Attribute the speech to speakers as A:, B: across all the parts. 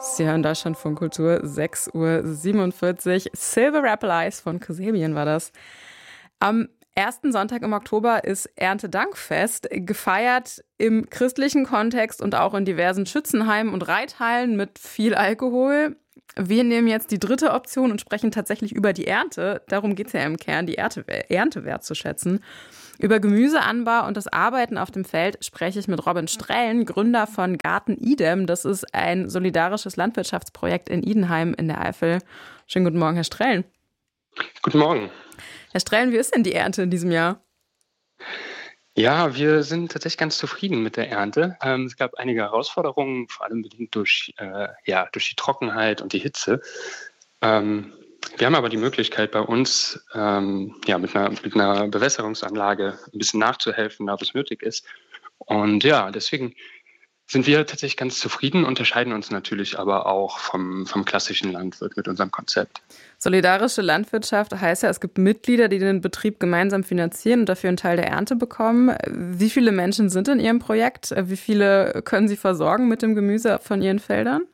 A: Sie hören Deutschlandfunk Kultur, 6:47 Uhr. Silver Apple Eyes von Kasabian war das. Am ersten Sonntag im Oktober ist Erntedankfest, gefeiert im christlichen Kontext und auch in diversen Schützenheimen und Reithallen mit viel Alkohol. Wir nehmen jetzt die dritte Option und sprechen tatsächlich über die Ernte. Darum geht es ja im Kern, die Ernte wertzuschätzen. Über Gemüseanbau und das Arbeiten auf dem Feld spreche ich mit Robin Strellen, Gründer von Garten Idem. Das ist ein solidarisches Landwirtschaftsprojekt in Idenheim in der Eifel. Schönen guten Morgen, Herr Strellen.
B: Guten Morgen.
A: Herr Strellen, wie ist denn die Ernte in diesem Jahr?
B: Ja, wir sind tatsächlich ganz zufrieden mit der Ernte. Es gab einige Herausforderungen, vor allem bedingt durch die Trockenheit und die Hitze. Wir haben aber die Möglichkeit bei uns, mit einer Bewässerungsanlage ein bisschen nachzuhelfen, da wo es nötig ist. Und ja, deswegen sind wir tatsächlich ganz zufrieden, unterscheiden uns natürlich aber auch vom klassischen Landwirt mit unserem Konzept.
A: Solidarische Landwirtschaft heißt ja, es gibt Mitglieder, die den Betrieb gemeinsam finanzieren und dafür einen Teil der Ernte bekommen. Wie viele Menschen sind in Ihrem Projekt? Wie viele können Sie versorgen mit dem Gemüse von Ihren Feldern?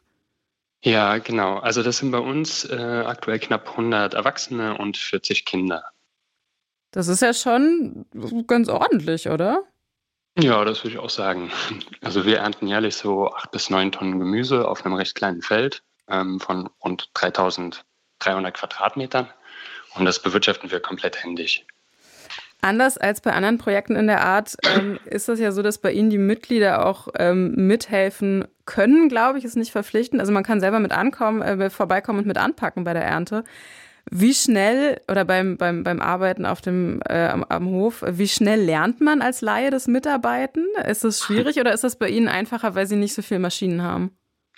B: Ja, genau. Also das sind bei uns aktuell knapp 100 Erwachsene und 40 Kinder.
A: Das ist ja schon ganz ordentlich, oder?
B: Ja, das würde ich auch sagen. Also wir ernten jährlich so 8 bis 9 Tonnen Gemüse auf einem recht kleinen Feld von rund 3.300 Quadratmetern. Und das bewirtschaften wir komplett händisch.
A: Anders als bei anderen Projekten in der Art ist es ja so, dass bei Ihnen die Mitglieder auch mithelfen können, glaube ich, ist nicht verpflichtend. Also man kann selber mit vorbeikommen und mit anpacken bei der Ernte. Wie schnell, oder beim Arbeiten auf am Hof, wie schnell lernt man als Laie das Mitarbeiten? Ist das schwierig oder ist das bei Ihnen einfacher, weil Sie nicht so viele Maschinen haben?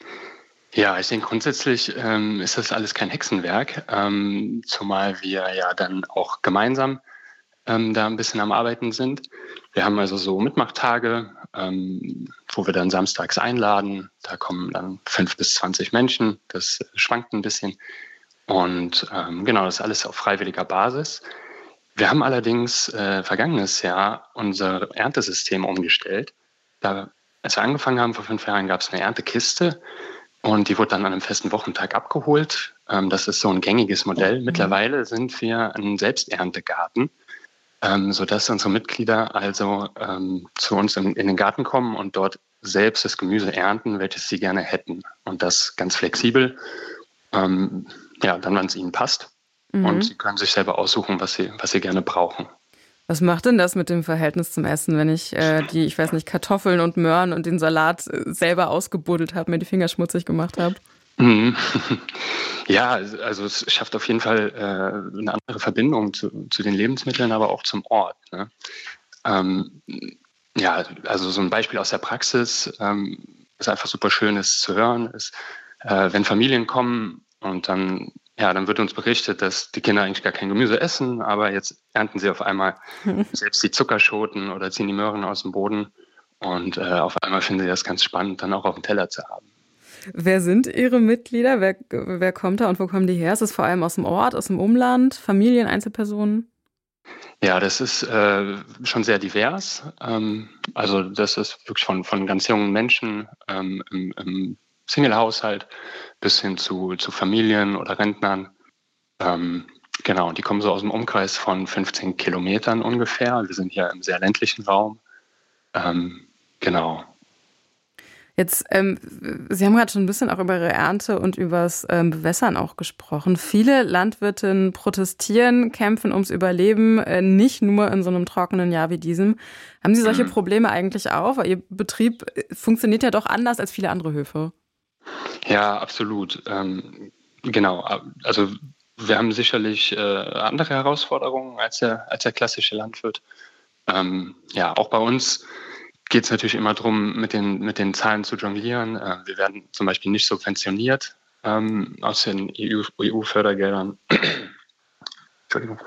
B: Ja, ich denke grundsätzlich ist das alles kein Hexenwerk, zumal wir ja dann auch gemeinsam da ein bisschen am Arbeiten sind. Wir haben also so Mitmachtage, wo wir dann samstags einladen. Da kommen dann 5 bis 20 Menschen. Das schwankt ein bisschen. Und das ist alles auf freiwilliger Basis. Wir haben allerdings vergangenes Jahr unser Erntesystem umgestellt. Als wir angefangen haben vor 5 Jahren, gab es eine Erntekiste und die wurde dann an einem festen Wochentag abgeholt. Das ist so ein gängiges Modell. Mittlerweile sind wir ein Selbsterntegarten, sodass unsere Mitglieder also zu uns in den Garten kommen und dort selbst das Gemüse ernten, welches sie gerne hätten. Und das ganz flexibel. Dann, wann es ihnen passt. Und sie können sich selber aussuchen, was sie gerne brauchen.
A: Was macht denn das mit dem Verhältnis zum Essen, wenn ich Kartoffeln und Möhren und den Salat selber ausgebuddelt habe, mir die Finger schmutzig gemacht habe?
B: Ja, also es schafft auf jeden Fall eine andere Verbindung zu den Lebensmitteln, aber auch zum Ort. Ne? Also so ein Beispiel aus der Praxis, ist einfach super schön ist zu hören, ist, wenn Familien kommen und dann wird uns berichtet, dass die Kinder eigentlich gar kein Gemüse essen, aber jetzt ernten sie auf einmal selbst die Zuckerschoten oder ziehen die Möhren aus dem Boden und auf einmal finden sie das ganz spannend, dann auch auf dem Teller zu haben.
A: Wer sind Ihre Mitglieder? Wer kommt da und wo kommen die her? Ist es vor allem aus dem Ort, aus dem Umland, Familien, Einzelpersonen?
B: Ja, das ist schon sehr divers. Also das ist wirklich von ganz jungen Menschen im Single-Haushalt bis hin zu Familien oder Rentnern. Die kommen so aus dem Umkreis von 15 Kilometern ungefähr. Wir sind hier im sehr ländlichen Raum.
A: Jetzt, Sie haben gerade schon ein bisschen auch über Ihre Ernte und übers Bewässern auch gesprochen. Viele Landwirtinnen protestieren, kämpfen ums Überleben, nicht nur in so einem trockenen Jahr wie diesem. Haben Sie solche Probleme eigentlich auch? Weil Ihr Betrieb funktioniert ja doch anders als viele andere Höfe.
B: Ja, absolut. Also wir haben sicherlich andere Herausforderungen als der klassische Landwirt. Auch bei uns geht es natürlich immer darum, mit den Zahlen zu jonglieren. Wir werden zum Beispiel nicht subventioniert aus den EU-Fördergeldern. Entschuldigung.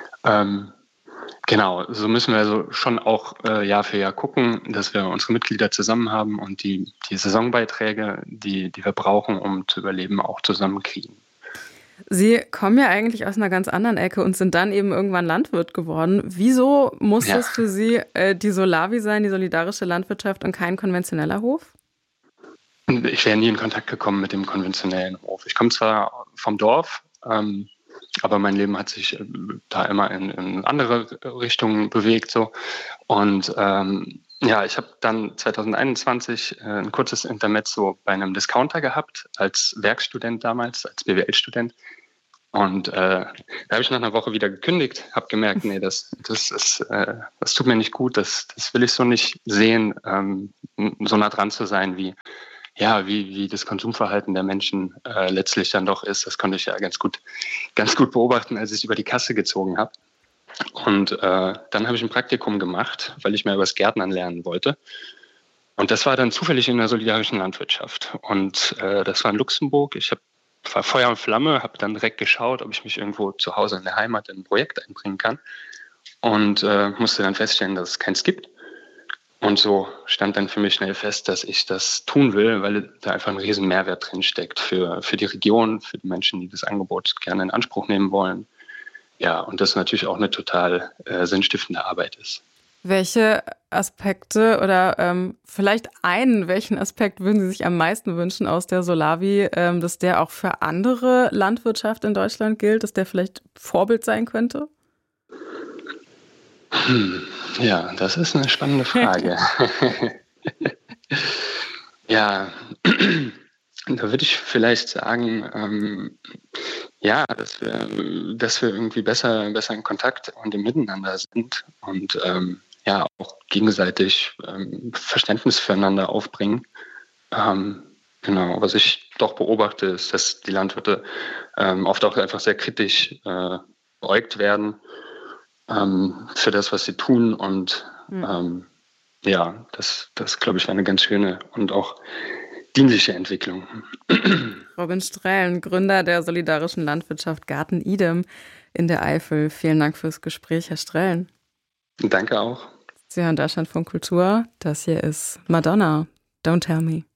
B: So müssen wir also schon auch Jahr für Jahr gucken, dass wir unsere Mitglieder zusammen haben und die Saisonbeiträge, die wir brauchen, um zu überleben, auch zusammenkriegen.
A: Sie kommen ja eigentlich aus einer ganz anderen Ecke und sind dann eben irgendwann Landwirt geworden. Wieso muss das für Sie die Solavi sein, die solidarische Landwirtschaft und kein konventioneller Hof?
B: Ich wäre nie in Kontakt gekommen mit dem konventionellen Hof. Ich komme zwar vom Dorf, aber mein Leben hat sich da immer in andere Richtungen bewegt. So. Und ich habe dann 2021 ein kurzes Intermezzo bei einem Discounter gehabt, als Werkstudent damals, als BWL-Student. Und da habe ich nach einer Woche wieder gekündigt, habe gemerkt, nee, das tut mir nicht gut, das will ich so nicht sehen, so nah dran zu sein, wie das Konsumverhalten der Menschen letztlich dann doch ist. Das konnte ich ja ganz gut beobachten, als ich es über die Kasse gezogen habe. Und dann habe ich ein Praktikum gemacht, weil ich mehr über das Gärtnern lernen wollte. Und das war dann zufällig in der solidarischen Landwirtschaft. Und das war in Luxemburg. Ich war Feuer und Flamme, habe dann direkt geschaut, ob ich mich irgendwo zu Hause in der Heimat in ein Projekt einbringen kann. Und musste dann feststellen, dass es keins gibt. Und so stand dann für mich schnell fest, dass ich das tun will, weil da einfach ein riesen Mehrwert drin steckt für die Region, für die Menschen, die das Angebot gerne in Anspruch nehmen wollen. Ja, und das natürlich auch eine total sinnstiftende Arbeit ist.
A: Welche Aspekte oder welchen Aspekt würden Sie sich am meisten wünschen aus der Solavi, dass der auch für andere Landwirtschaft in Deutschland gilt, dass der vielleicht Vorbild sein könnte?
B: Ja, das ist eine spannende Frage. Ja, da würde ich vielleicht sagen, dass wir irgendwie besser in Kontakt und im Miteinander sind und auch gegenseitig Verständnis füreinander aufbringen. Genau, was ich doch beobachte, ist, dass die Landwirte oft auch einfach sehr kritisch beäugt werden für das, was sie tun. Und das glaube ich, war eine ganz schöne und auch dienliche Entwicklung.
A: Robin Strellen, Gründer der solidarischen Landwirtschaft Garten-Idem in der Eifel. Vielen Dank fürs Gespräch, Herr Strellen.
B: Danke auch.
A: Sie hören Deutschlandfunk Kultur. Das hier ist Madonna, Don't Tell Me.